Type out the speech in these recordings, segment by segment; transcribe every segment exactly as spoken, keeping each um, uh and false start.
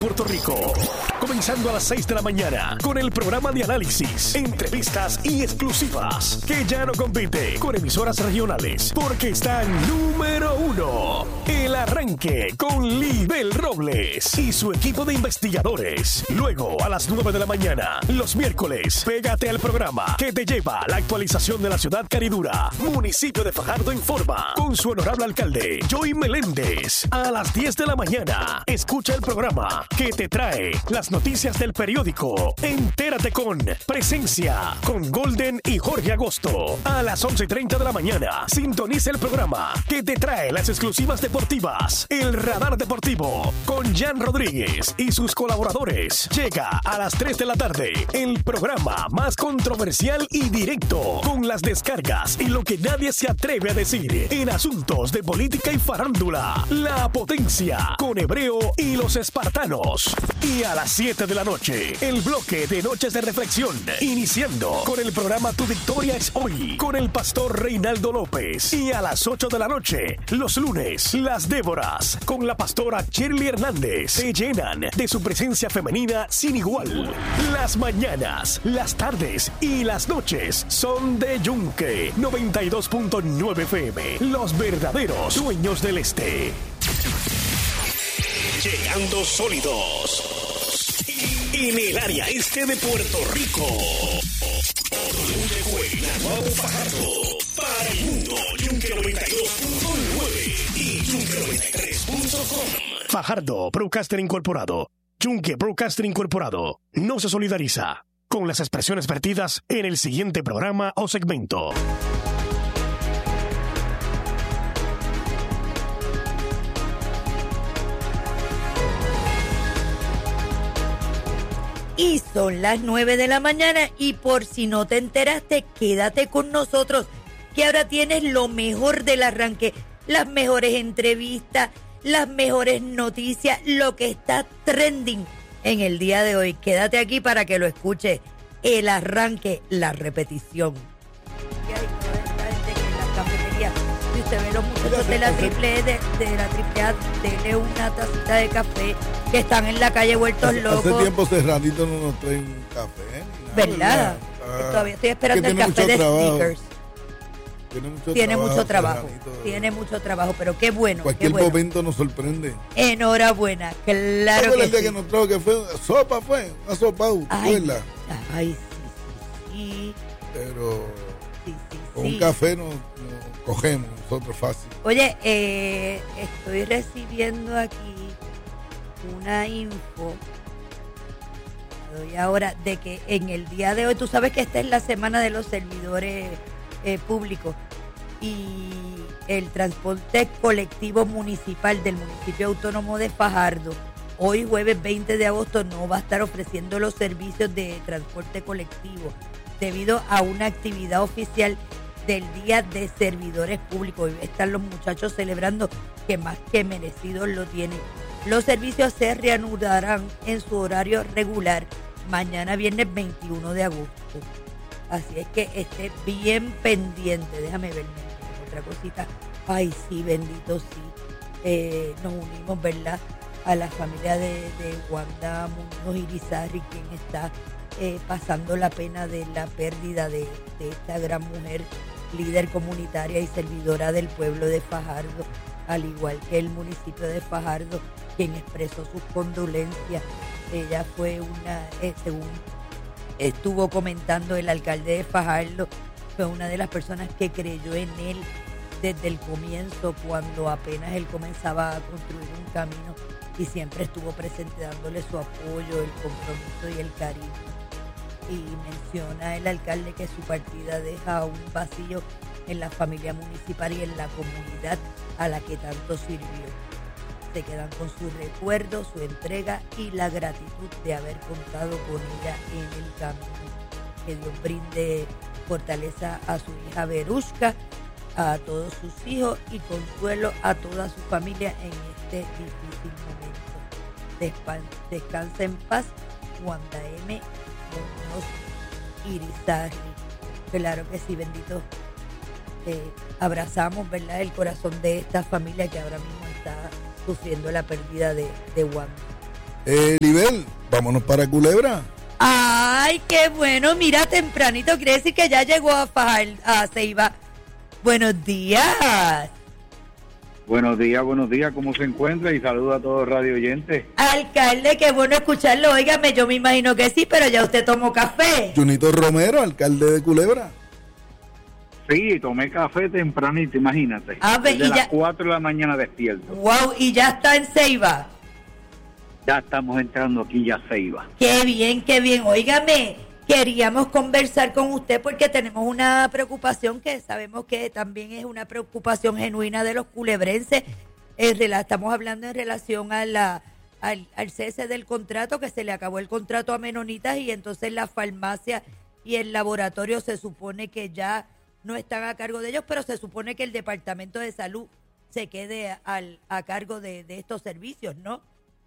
Puerto Rico. Comenzando a las seis de la mañana con el programa de análisis, entrevistas y exclusivas que ya no compite con emisoras regionales porque están número uno. El Arranque con Libel Robles y su equipo de investigadores. Luego a las nueve de la mañana, los miércoles, pégate al programa que te lleva la actualización de la ciudad caridura. Municipio de Fajardo Informa con su honorable alcalde Joey Meléndez. A las diez de la mañana, escucha el programa que te trae las noticias del periódico. Entérate con Presencia con Golden y Jorge Agosto. A las once y treinta de la mañana, sintoniza el programa que te trae las exclusivas deportivas. El Radar Deportivo con Jan Rodríguez y sus colaboradores. Llega a las tres de la tarde el programa más controversial y directo con las descargas y lo que nadie se atreve a decir en asuntos de política y farándula. La Potencia con Hebreo y los Espartanos. Y a las siete de la noche, el bloque de Noches de Reflexión, iniciando con el programa Tu Victoria es Hoy, con el pastor Reinaldo López. Y a las ocho de la noche, los lunes, Las Déboras, con la pastora Shirley Hernández, se llenan de su presencia femenina sin igual. Las mañanas, las tardes y las noches son de Yunque, noventa y dos punto nueve F M, los verdaderos dueños del este. Llegando sólidos en el área este de Puerto Rico. Yunque, Naguabo, Fajardo, para el mundo, Yunque noventa y dos punto nueve y Yunque noventa y tres punto com. Fajardo, Broadcaster Incorporado. Yunque Broadcaster Incorporado no se solidariza con las expresiones vertidas en el siguiente programa o segmento. Y son las nueve de la mañana y por si no te enteraste, quédate con nosotros, que ahora tienes lo mejor del arranque, las mejores entrevistas, las mejores noticias, lo que está trending en el día de hoy. Quédate aquí para que lo escuches. El arranque, la repetición. Y hay toda esta gente que en las cafeterías, si usted ve los muchachos de la triple E, de, de la triple A, denle una tacita de café, que están en la calle vueltos hace, locos. Hace tiempo cerradito no nos traen café. Nada, ¿verdad? ¿verdad? Todavía estoy esperando el café de trabajo. Snickers. Tiene mucho Tiene trabajo. mucho trabajo. Serranito. Tiene mucho trabajo, pero qué bueno. Cualquier qué bueno. momento nos sorprende. Enhorabuena, claro que el día sí. que nos trajo que fue sopa, fue una sopa, Ay, ¿verdad? ay, sí, sí, sí. Pero Sí, sí, con sí. un café nos, nos cogemos nosotros fácil. Oye, eh, estoy recibiendo aquí una info, la doy ahora, de que en el día de hoy, tú sabes que esta es la semana de los servidores eh, públicos y el transporte colectivo municipal del municipio autónomo de Fajardo, hoy jueves veinte de agosto, no va a estar ofreciendo los servicios de transporte colectivo debido a una actividad oficial del Día de Servidores Públicos. Hoy están los muchachos celebrando, que más que merecidos lo tienen. Los servicios se reanudarán en su horario regular mañana viernes veintiuno de agosto. Así es que esté bien pendiente. Déjame ver otra cosita. Ay, sí, bendito, sí. Eh, nos unimos, ¿verdad?, a la familia de, de Wanda Muñoz Irizarry, quien está eh, pasando la pena de la pérdida de, de esta gran mujer, líder comunitaria y servidora del pueblo de Fajardo, al igual que el municipio de Fajardo, quien expresó sus condolencias. Ella fue una, eh, según estuvo comentando el alcalde de Fajardo, fue una de las personas que creyó en él desde el comienzo, cuando apenas él comenzaba a construir un camino, y siempre estuvo presente dándole su apoyo, el compromiso y el cariño. Y menciona el alcalde que su partida deja un vacío en la familia municipal y en la comunidad a la que tanto sirvió. Se quedan con su recuerdo, su entrega y la gratitud de haber contado con ella en el camino. Que Dios brinde fortaleza a su hija Verushka, a todos sus hijos y consuelo a toda su familia en este difícil momento. Despan- descansa en paz, Wanda M. Muñoz Irizarry. Claro que sí, bendito. Eh, abrazamos, ¿verdad?, el corazón de esta familia que ahora mismo está sufriendo la pérdida de, de Wanda. Eh, Libel, vámonos para Culebra. Ay, qué bueno, mira, tempranito, quiere decir que ya llegó a Fajar, a Ceiba. Buenos días. Buenos días, buenos días, ¿cómo se encuentra? Y saludo a todos los radio oyentes. Alcalde, qué bueno escucharlo, óigame, yo me imagino que sí, pero ya usted tomó café. Junito Romero, alcalde de Culebra. Sí, tomé café tempranito, imagínate. Ah, ve, Desde y las ya- cuatro de la mañana despierto. Wow, y ya está en Ceiba. Ya estamos entrando aquí ya a Ceiba. Qué bien, qué bien. Óigame, queríamos conversar con usted porque tenemos una preocupación que sabemos que también es una preocupación genuina de los culebrenses. Es de la- estamos hablando en relación a la, al, al cese del contrato, que se le acabó el contrato a Menonitas y entonces la farmacia y el laboratorio se supone que ya no están a cargo de ellos, pero se supone que el Departamento de Salud se quede al, a cargo de, de estos servicios, ¿no?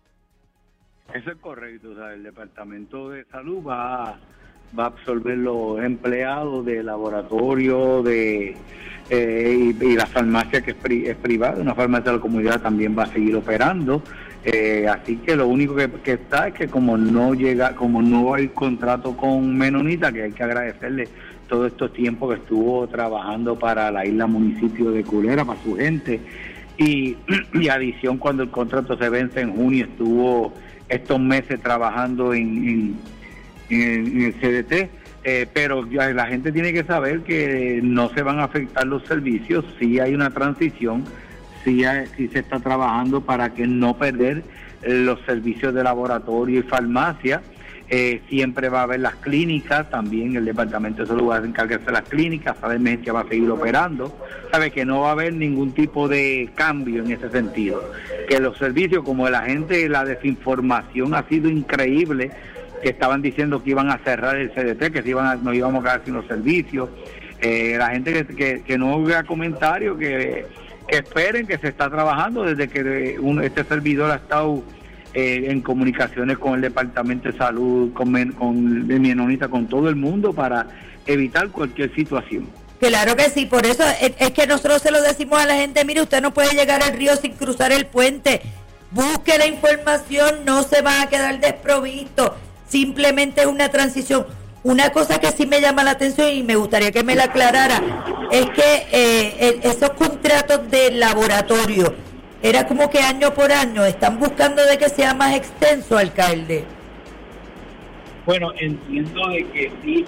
Eso es correcto, o sea, el Departamento de Salud va, va a absorber los empleados de laboratorio de eh, y, y la farmacia que es, pri, es privada, una farmacia de la comunidad también va a seguir operando, eh, así que lo único que, que está es que como no llega, como no hay contrato con Menonita, que hay que agradecerle todos estos tiempos que estuvo trabajando para la isla municipio de Culebra, para su gente, y, y adición cuando el contrato se vence en junio estuvo estos meses trabajando en, en, en el C D T, eh, pero ya la gente tiene que saber que no se van a afectar los servicios, sí hay una transición, sí, hay, sí se está trabajando para que no perder eh, los servicios de laboratorio y farmacia. Eh, siempre va a haber las clínicas, también el Departamento de Salud va a encargarse de las clínicas, sabe emergencia va a seguir operando, sabe que no va a haber ningún tipo de cambio en ese sentido, que los servicios, como la gente, la desinformación ha sido increíble, que estaban diciendo que iban a cerrar el C D T, que se iban a, nos íbamos a quedar sin los servicios, eh, la gente que, que, que no vea comentarios, que, que esperen que se está trabajando desde que un, este servidor ha estado Eh, en comunicaciones con el Departamento de Salud, con, con de Menonita, con todo el mundo para evitar cualquier situación. Claro que sí, por eso es, es que nosotros se lo decimos a la gente, mire, usted no puede llegar al río sin cruzar el puente, busque la información, no se van a quedar desprovistos, simplemente es una transición. Una cosa que sí me llama la atención y me gustaría que me la aclarara, es que eh, el, esos contratos de laboratorio, era como que año por año, ¿están buscando de que sea más extenso, alcalde? Bueno, entiendo de que sí,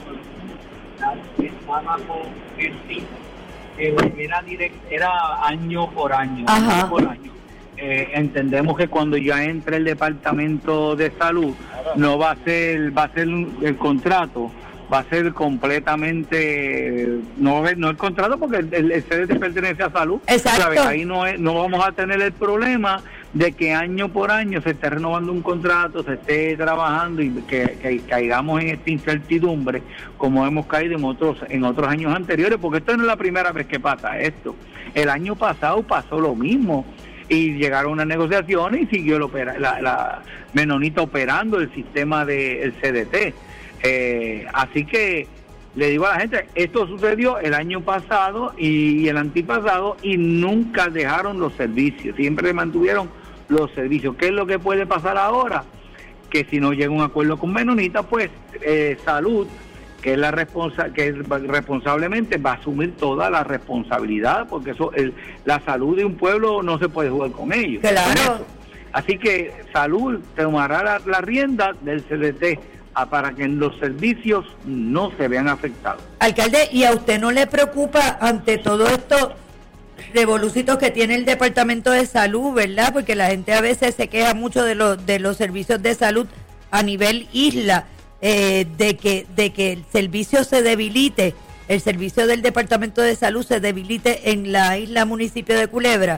estaba con el sí, era, direct, era año por año, Ajá. año por año. Eh, entendemos que cuando ya entre el Departamento de Salud, no va a ser, va a ser el contrato, va a ser completamente, no, no el contrato porque el, el C D T pertenece a Salud. Exacto. ¿Sabes? Ahí no, es, no vamos a tener el problema de que año por año se esté renovando un contrato, se esté trabajando y que, que caigamos en esta incertidumbre como hemos caído en otros, en otros años anteriores, porque esto no es la primera vez que pasa esto. El año pasado pasó lo mismo y llegaron unas negociaciones y siguió el opera, la, la Menonita operando el sistema del C D T. Eh, así que le digo a la gente, esto sucedió el año pasado y, y el antipasado y nunca dejaron los servicios, siempre mantuvieron los servicios. ¿Qué es lo que puede pasar ahora? Que si no llega un acuerdo con Menonita, pues eh, Salud, que es la responsa que es, responsablemente va a asumir toda la responsabilidad, porque eso el, la salud de un pueblo no se puede jugar con ellos. Claro. Con Así que Salud tomará la, la rienda del C D T a, para que los servicios no se vean afectados. Alcalde, ¿y a usted no le preocupa ante todo esto revolucitos que tiene el Departamento de Salud, verdad? Porque la gente a veces se queja mucho de los de los servicios de salud a nivel isla, eh, de que de que el servicio se debilite, el servicio del Departamento de Salud se debilite en la isla municipio de Culebra.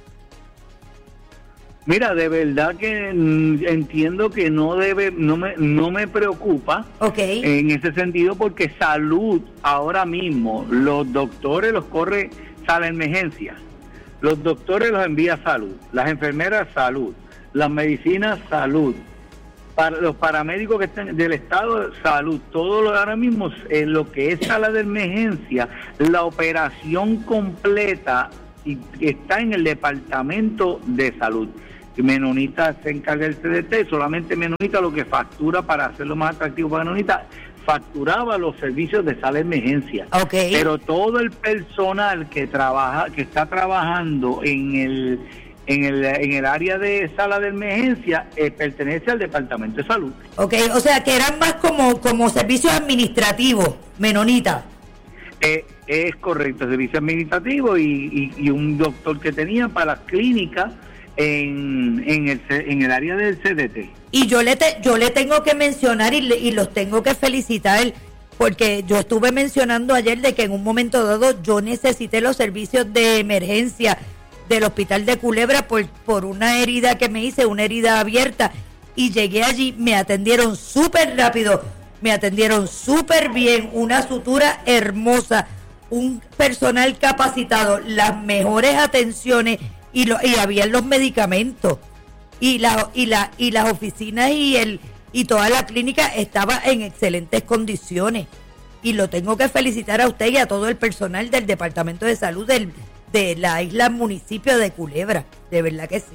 Mira, de verdad que mm, entiendo que no debe, no me, no me preocupa Okay. en ese sentido, porque Salud ahora mismo, los doctores los corre a la emergencia, los doctores los envía a Salud, las enfermeras Salud, las medicinas Salud, para los paramédicos que están del estado Salud, todo lo ahora mismo en lo que es sala de emergencia, la operación completa y está en el Departamento de Salud. y Menonita se encarga del C D T, solamente Menonita lo que factura para hacerlo más atractivo para Menonita, facturaba los servicios de sala de emergencia. Okay. Pero todo el personal que trabaja, que está trabajando en el en el en el área de sala de emergencia eh, pertenece al Departamento de Salud. Ok, o sea que eran más como, como servicios administrativos, Menonita. Eh, es correcto, servicio administrativo y, y, y un doctor que tenía para las clínicas en, en, el, en el área del C D T. Y yo le te, yo le tengo que mencionar y, le, y los tengo que felicitar, porque yo estuve mencionando ayer de que en un momento dado yo necesité los servicios de emergencia del hospital de Culebra por, por una herida que me hice, una herida abierta, y llegué allí, me atendieron súper rápido, me atendieron súper bien, una sutura hermosa, un personal capacitado, las mejores atenciones y, lo, y habían los medicamentos y la y la y las oficinas y el y toda la clínica estaba en excelentes condiciones, y lo tengo que felicitar a usted y a todo el personal del Departamento de Salud del de la isla municipio de Culebra, de verdad que sí.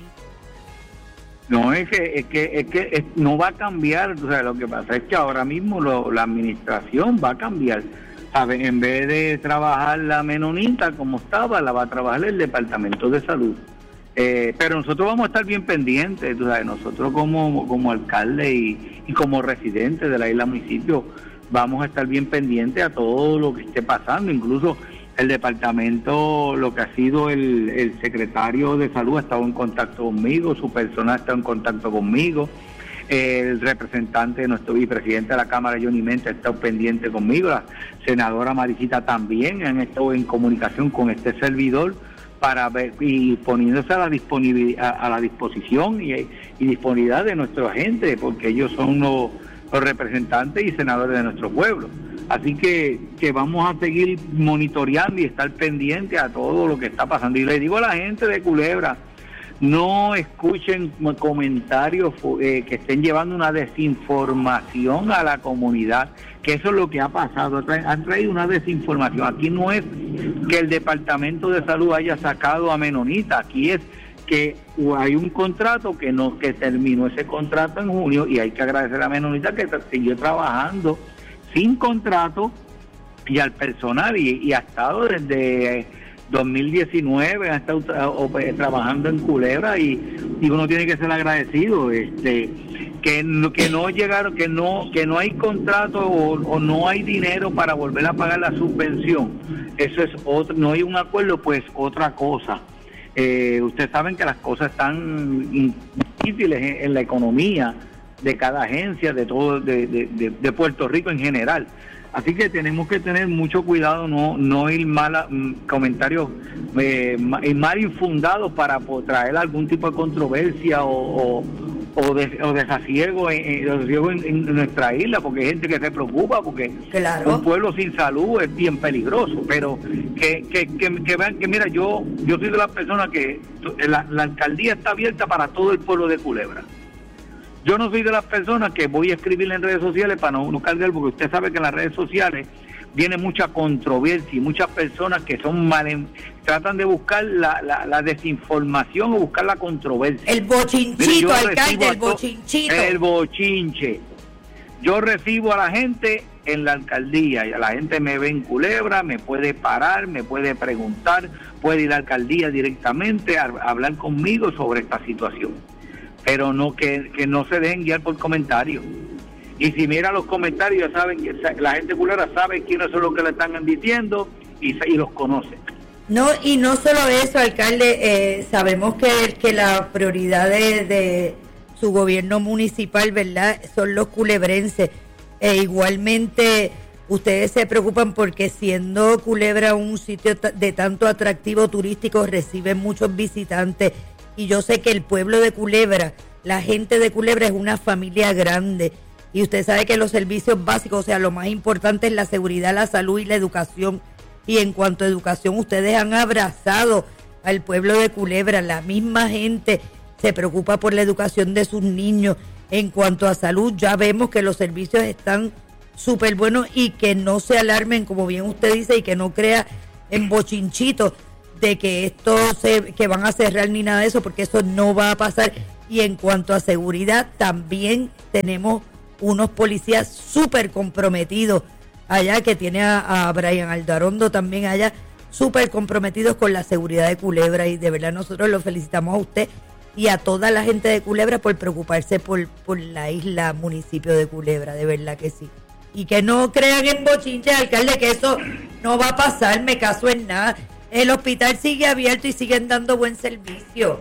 No, es que es que, es que es, no va a cambiar, o sea, lo que pasa es que ahora mismo lo, la administración va a cambiar, ¿sabes? En vez de trabajar la Menonita como estaba, la va a trabajar el Departamento de Salud. Eh, pero nosotros vamos a estar bien pendientes, tú sabes, nosotros como, como alcalde y, y como residentes de la isla municipio vamos a estar bien pendientes a todo lo que esté pasando, incluso el departamento, lo que ha sido el, el secretario de salud ha estado en contacto conmigo, su personal está en contacto conmigo, el representante de nuestro vicepresidente de la Cámara, Johnny Menta, ha estado pendiente conmigo, la senadora Maricita también han estado en comunicación con este servidor para ver y poniéndose a la disponibilidad, a, a la disposición y, y disponibilidad de nuestra gente, porque ellos son los, los representantes y senadores de nuestro pueblo. Así que, que vamos a seguir monitoreando y estar pendientes a todo lo que está pasando. Y le digo a la gente de Culebra, no escuchen comentarios eh, que estén llevando una desinformación a la comunidad, que eso es lo que ha pasado, han traído una desinformación. Aquí no es que el Departamento de Salud haya sacado a Menonita, aquí es que hay un contrato que no que terminó ese contrato en junio, y hay que agradecer a Menonita que siguió trabajando sin contrato y al personal, y, y ha estado desde dos mil diecinueve, ha estado tra- trabajando en Culebra, y, y uno tiene que ser agradecido, este que no, que no llegaron, que no que no hay contrato o, o no hay dinero para volver a pagar la subvención. Eso es otro, no hay un acuerdo, pues otra cosa. Eh, ustedes saben que las cosas están difíciles en, en la economía de cada agencia, de todo, de, de, de, de Puerto Rico en general. Así que tenemos que tener mucho cuidado, no no ir mal a, mm, comentarios eh, mal infundados para por, traer algún tipo de controversia o, o, o, de, o desasiego, en, desasiego en, en nuestra isla, porque hay gente que se preocupa, porque claro, un pueblo sin salud es bien peligroso. Pero que que, que, que vean que, mira, yo yo soy de las personas que la, la alcaldía está abierta para todo el pueblo de Culebra. Yo no soy de las personas que voy a escribir en redes sociales para no, no cargar, porque usted sabe que en las redes sociales viene mucha controversia y muchas personas que son mal, tratan de buscar la, la, la desinformación o buscar la controversia. El bochinchito, alcalde, el bochinchito. El bochinche. Yo recibo a la gente en la alcaldía, y a la gente me ve en Culebra, me puede parar, me puede preguntar, puede ir a la alcaldía directamente a, a hablar conmigo sobre esta situación. Pero no que, que no se dejen guiar por comentarios. Y si mira los comentarios, ya saben que la gente culera sabe quiénes son los que le están diciendo y, y los conoce. No, y no solo eso, alcalde, eh, sabemos que, que la prioridad de, de su gobierno municipal, ¿verdad?, son los culebrenses. E igualmente ustedes se preocupan porque, siendo Culebra un sitio de tanto atractivo turístico, reciben muchos visitantes. Y yo sé que el pueblo de Culebra, la gente de Culebra es una familia grande. Y usted sabe que los servicios básicos, o sea, lo más importante es la seguridad, la salud y la educación. Y en cuanto a educación, ustedes han abrazado al pueblo de Culebra. La misma gente se preocupa por la educación de sus niños. En cuanto a salud, ya vemos que los servicios están súper buenos, y que no se alarmen, como bien usted dice, y que no crea en bochinchitos de que esto se, que van a cerrar ni nada de eso, porque eso no va a pasar. Y en cuanto a seguridad, también tenemos unos policías súper comprometidos allá, que tiene a, a Brian Aldarondo también allá, súper comprometidos con la seguridad de Culebra, y de verdad nosotros lo felicitamos a usted y a toda la gente de Culebra por preocuparse por, por la isla, municipio de Culebra, de verdad que sí. Y que no crean en bochinche, alcalde, que eso no va a pasar, me caso en nada. El hospital sigue abierto y siguen dando buen servicio.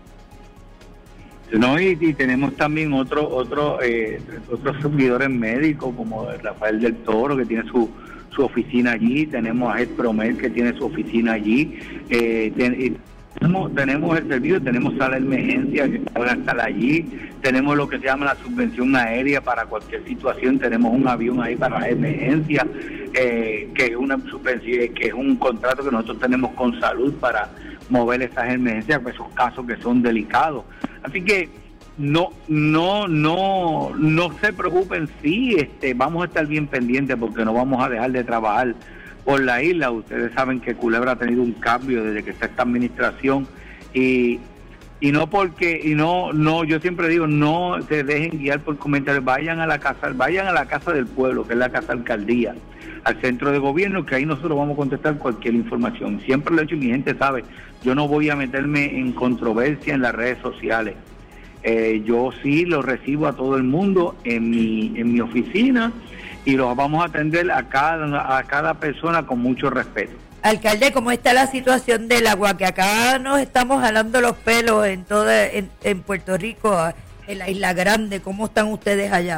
No, y, y tenemos también otro, otro, eh, otros servidores médicos como Rafael del Toro, que tiene su, su oficina allí. Tenemos a Ed Promel, que tiene su oficina allí. Eh, ten, tenemos, tenemos el servicio, tenemos sala de emergencia que van a estar allí. Tenemos lo que se llama la subvención aérea para cualquier situación. Tenemos un avión ahí para la emergencia, eh, que es una subvención, que es un contrato que nosotros tenemos con salud para mover esas emergencias, pues esos casos que son delicados. Así que no, no, no, no se preocupen, sí, este, vamos a estar bien pendientes porque no vamos a dejar de trabajar por la isla. Ustedes saben que Culebra ha tenido un cambio desde que está esta administración, y y no porque, y no, no, yo siempre digo, no se dejen guiar por comentarios, vayan a la casa, vayan a la casa del pueblo, que es la casa alcaldía, al centro de gobierno, que ahí nosotros vamos a contestar cualquier información. Siempre lo he hecho y mi gente sabe, yo no voy a meterme en controversia en las redes sociales. Eh, yo sí lo recibo a todo el mundo en mi, en mi oficina, y los vamos a atender a cada, a cada persona con mucho respeto. Alcalde, ¿cómo está la situación del agua? Que acá nos estamos jalando los pelos en toda, en, en Puerto Rico, en la Isla Grande. ¿Cómo están ustedes allá?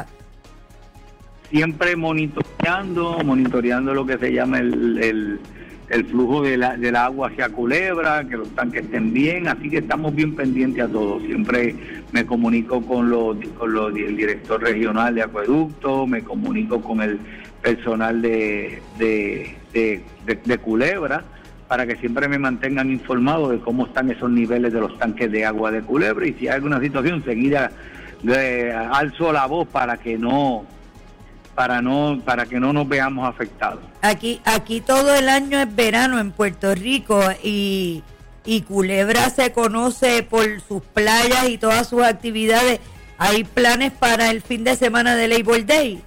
Siempre monitoreando, monitoreando lo que se llama el, el, el flujo de la, del agua hacia Culebra, que los tanques estén bien, así que estamos bien pendientes a todo. Siempre me comunico con, los, con los, el director regional de acueducto, me comunico con el personal de, de, de, de, de Culebra, para que siempre me mantengan informado de cómo están esos niveles de los tanques de agua de Culebra, y si hay alguna situación, seguida le alzo la voz para que no para no para que no nos veamos afectados. Aquí aquí todo el año es verano en Puerto Rico, y, y Culebra se conoce por sus playas y todas sus actividades. ¿Hay planes para el fin de semana de Labor Day?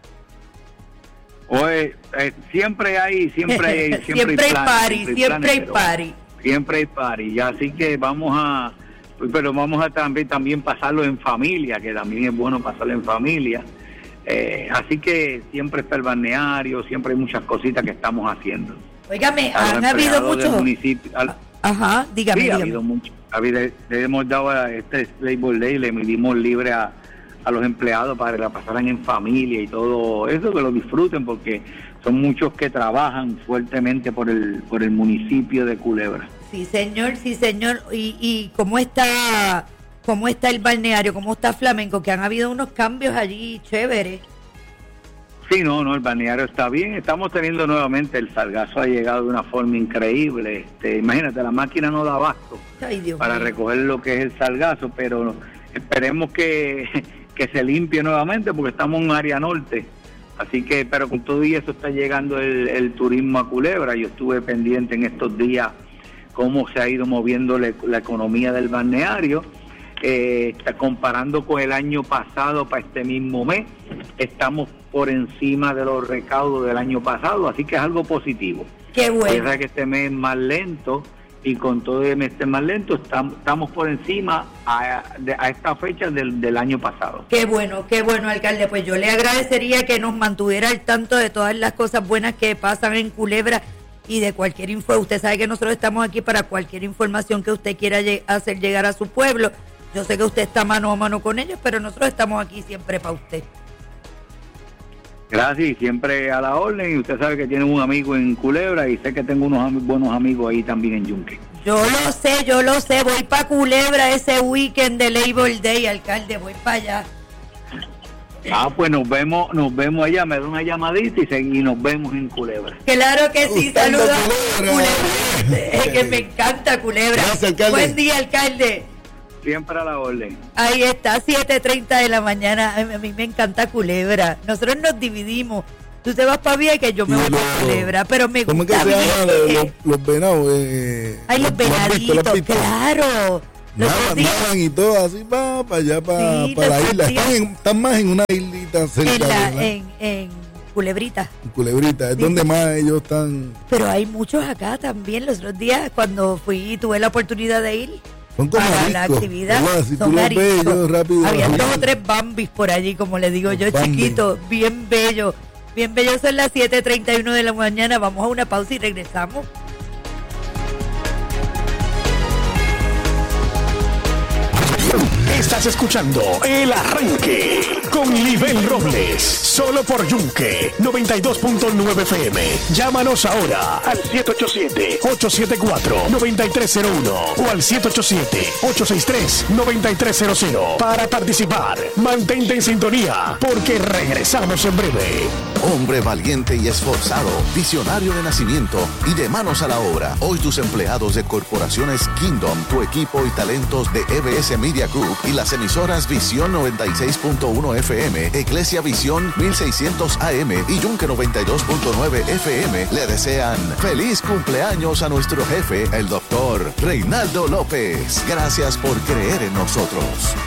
Oye, eh, siempre hay, siempre hay, siempre, siempre hay, hay planes, party, siempre, siempre hay planes, party. Siempre hay party, ya, así que vamos a, pero vamos a también, también pasarlo en familia, que también es bueno pasarlo en familia. Eh, así que siempre está el balneario, siempre hay muchas cositas que estamos haciendo. Óigame, han habido muchos. Al... Ajá, dígame, sí, dígame. ha habido mucho. Ha habido, le hemos dado a este Labor Day, le dimos libre a, a los empleados para que la pasaran en familia y todo eso, que lo disfruten, porque son muchos que trabajan fuertemente por el por el municipio de Culebra. Sí, señor, sí, señor. ¿Y, y cómo está cómo está el balneario? ¿Cómo está Flamenco? Que han habido unos cambios allí chéveres. Sí, no, no, el balneario está bien. Estamos teniendo nuevamente, el sargazo ha llegado de una forma increíble. Este, imagínate, la máquina no da abasto Ay, Dios para mío. recoger lo que es el sargazo, pero esperemos que, que se limpie nuevamente, porque estamos en un área norte. Así que, pero con todo y eso está llegando el, el turismo a Culebra. Yo estuve pendiente en estos días cómo se ha ido moviendo la, la economía del balneario. Eh, está comparando con el año pasado para este mismo mes, estamos por encima de los recaudos del año pasado, así que es algo positivo. Qué bueno. Es que este mes es más lento, y con todo el mes este más lento estamos, estamos por encima a, de, a esta fecha del, del año pasado. Qué bueno, qué bueno, alcalde. Pues yo le agradecería que nos mantuviera al tanto de todas las cosas buenas que pasan en Culebra y de cualquier info. Usted sabe que nosotros estamos aquí para cualquier información que usted quiera lle- hacer llegar a su pueblo. Yo sé que usted está mano a mano con ellos, pero nosotros estamos aquí siempre para usted. Gracias, y siempre a la orden. Y usted sabe que tiene un amigo en Culebra, y sé que tengo unos am- buenos amigos ahí también en Yunque. Yo lo sé, yo lo sé. Voy para Culebra ese weekend de Labor Day, alcalde. Voy para allá. Ah, pues nos vemos, nos vemos allá, me da una llamadita y, se, y nos vemos en Culebra. Claro que sí, Gustando saludos. Culebra. Culebra. Es que me encanta Culebra. Gracias, alcalde. Buen día, alcalde. Siempre a la orden. Ahí está, siete treinta de la mañana. A mí, a mí me encanta Culebra. Nosotros nos dividimos. Tú te vas para Vieques, que yo me Y voy los- para Culebra, pero me ¿Cómo es que gusta se llama? Vieques. Los, los venados. Eh, Ay, los ¿lo has visto? ¿Lo has venaditos, visto? claro. Los Nadan, dos días- nadan y todo así para pa allá, para Sí, la los dos isla. días- Están, en- están más en una islita cerca en, la- ¿verdad? en, en Culebrita. En Culebrita, es Sí. donde más ellos están. Pero hay muchos acá también. Los otros días, cuando fui, tuve la oportunidad de ir Son como para la ariscos, actividad. ¿verdad? Si son tú los ves, ariscos. ellos rápido. Habían rápido. dos o tres bambis por allí, como le digo yo, Bambi. chiquitos, bien bellos. Bien bellos, son las siete treinta y uno de la mañana. Vamos a una pausa y regresamos. Estás escuchando El Arranque con Libel Robles, solo por Yunque noventa y dos punto nueve F M. Llámanos ahora al siete ocho siete, ocho siete cuatro, nueve tres cero uno o al siete ocho siete, ocho seis tres, nueve tres cero cero para participar. Mantente en sintonía porque regresamos en breve. Hombre valiente y esforzado, visionario de nacimiento y de manos a la obra. Hoy tus empleados de corporaciones Kingdom, tu equipo y talentos de E B S Media Group y las emisoras Visión noventa y seis punto uno F M, Iglesia Visión mil seiscientos A M y Yunque noventa y dos punto nueve F M le desean feliz cumpleaños a nuestro jefe, el doctor Reinaldo López. Gracias por creer en nosotros.